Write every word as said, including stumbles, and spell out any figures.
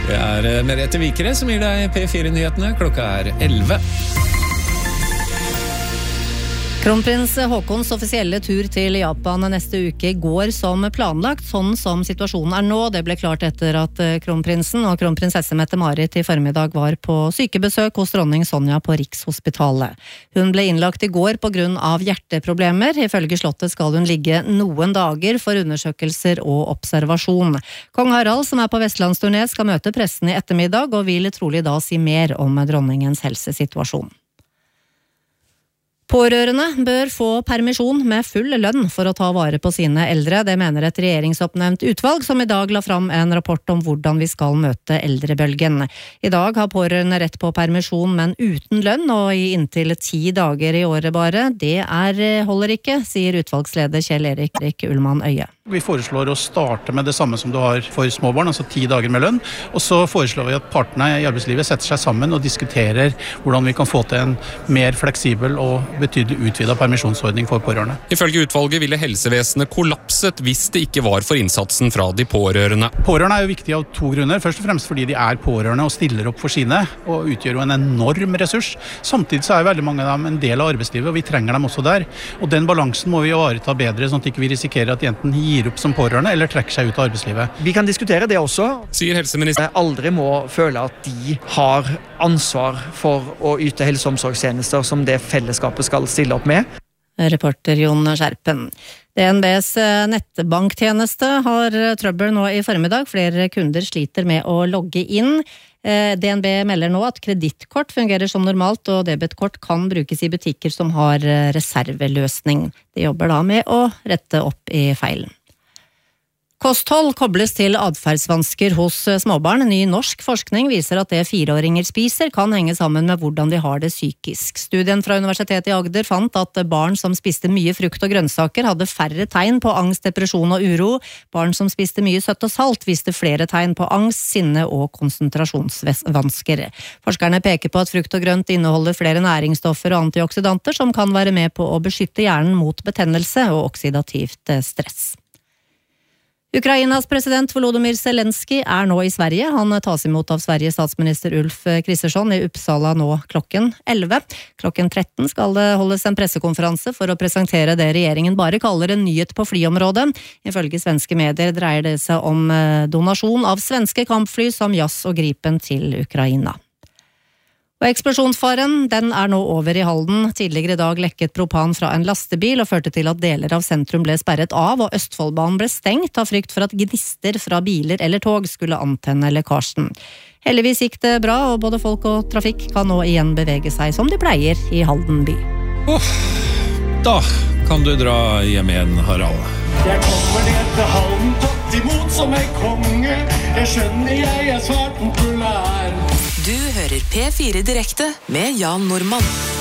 Det er Merete Vikere som gir deg P fire-nyhetene. Klokka er elleve. Kronprins Haakons offisielle tur til Japan neste uke går som planlagt, sånn som situasjonen er nå. Det ble klart etter at kronprinsen og kronprinsesse Mette-Marit i formiddag var på sykebesøk hos dronning Sonja på Rikshospitalet. Hun ble innlagt i går på grunn av hjerteproblemer. Ifølge slottet skal hun ligge noen dager for undersøkelser og observasjon. Kong Harald, som er på vestlandsturné, skal møte pressen i ettermiddag og vil trolig da si mer om dronningens helsesituasjon. Pårørende bør få permisjon med full lønn for å ta vare på sine eldre. Det mener et regjeringsoppnevnt utvalg som i dag la fram en rapport om hvordan vi skal møte eldrebølgen. I dag har pårørende rett på permisjon, men uten lønn og i inntil ti dager i året bare. Det er, holder ikke, sier utvalgsleder Kjell Erik Ullmann Øye. Vi foreslår å starte med det samme som du har for små barn, altså ti dager med lønn. Og så foreslår vi at partene i arbeidslivet setter seg sammen og diskuterer hvordan vi kan få til en mer fleksibel og betydelig utvidet permisjonsordning for pårørende. Ifølge utvalget ville helsevesenet kollapset hvis det ikke var for innsatsen fra de pårørende. Pårørende er jo viktig av to grunner. Først og fremst fordi de er pårørende og stiller opp for sine, og utgjør jo en enorm ressurs. Samtidig så er veldig mange av dem en del av arbeidslivet, og vi trenger dem også der. Og den balansen må vi ivareta bedre, sånn at ikke vi risikerer at de enten gir opp som pårørende eller trekker seg ut av arbeidslivet. Vi kan diskutere det også. Sier helseminister. Aldri må føle at de har ansvar for å yte helse- og omsorgstjenester som det fellesskapet skal stille opp med. Reporter Jon Skjerpen. D N B's nettbanktjeneste har trøbbel nå i formiddag. Flere kunder sliter med å logge inn. D N B melder nå at kredittkort fungerer som normalt, og debetkort kan brukes i butikker som har reserveløsning. De jobber da med å rette opp i feilen. Kosthold kobles til adferdsvansker hos småbarn. Ny norsk forskning viser at det fireåringer spiser kan henge sammen med hvordan de har det psykisk. Studien fra Universitetet i Agder fant at barn som spiste mye frukt og grønnsaker hadde færre tegn på angst, depresjon og uro. Barn som spiste mye søtt og salt viste flere tegn på angst, sinne og konsentrasjonsvansker. Forskerne peker på at frukt og grønt inneholder flere næringsstoffer og antioksidanter som kan være med på å beskytte hjernen mot betennelse og oksidativt stress. Ukrainas president Volodymyr Zelensky er nå i Sverige. Han tas imot av Sveriges statsminister Ulf Kristersson i Uppsala nå klokken elleve. Klokken tretten skal det holdes en pressekonferanse for å presentere det regjeringen bare kaller en nyhet på flyområdet. Ifølge svenske medier dreier det seg om donasjon av svenske kampfly som Jas og Gripen til Ukraina. Og eksplosjonsfaren, den er nå over i Halden. Tidligere i dag lekket propan fra en lastebil og førte til at deler av sentrum ble sperret av, og Østfoldbanen ble stengt av frykt for at gnister fra biler eller tog skulle antenne lekkasjen. Heldigvis gikk det bra, og både folk og trafikk kan nå igjen bevege seg som de pleier i Halden by. Oh, da kan du dra hjem igjen, Harald. Jeg kommer ned til Halden, tatt imot som en konge. Jeg skjønner jeg er svært populær. Du hører P fire direkte med Jan Normann.